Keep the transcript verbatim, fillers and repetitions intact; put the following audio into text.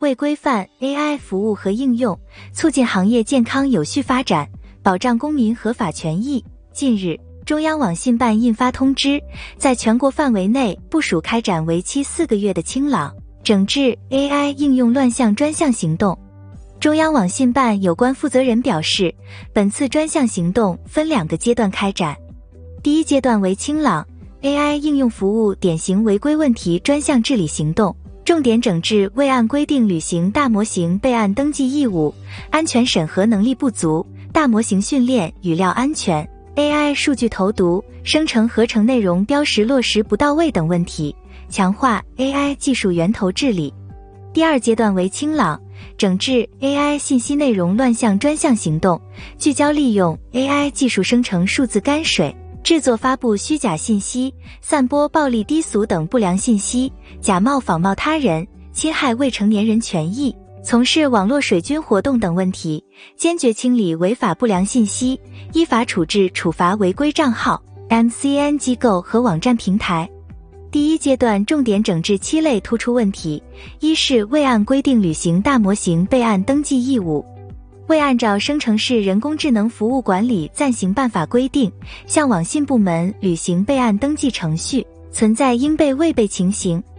为规范 A I 服务和应用，促进行业健康有序发展，保障公民合法权益，近日，中央网信办印发通知，在全国范围内部署开展为期四个月的清朗整治 A I 应用乱象专项行动。中央网信办有关负责人表示，本次专项行动分两个阶段开展。第一阶段为清朗 A I 应用服务典型违规问题专项治理行动，重点整治未按规定履行大模型备案登记义务、安全审核能力不足、大模型训练语料安全、A I 数据投毒、生成合成内容标识落实不到位等问题，强化 A I 技术源头治理。第二阶段为清朗整治 A I 信息内容乱象专项行动，聚焦利用 A I 技术生成数字泔水，制作发布虚假信息，散播暴力低俗等不良信息，假冒仿冒他人，侵害未成年人权益，从事网络水军活动等问题，坚决清理违法不良信息，依法处置处罚违规账号、M C N 机构和网站平台。第一阶段重点整治七类突出问题：一是未按规定履行大模型备案登记义务，未按照生成式人工智能服务管理暂行办法规定，向网信部门履行备案登记程序，存在应备未备情形，